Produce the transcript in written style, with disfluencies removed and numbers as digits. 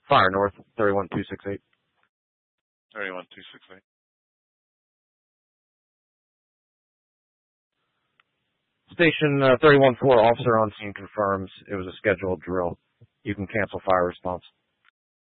Fire North, 31268. 31268. Station 314, officer on scene confirms it was a scheduled drill. You can cancel fire response.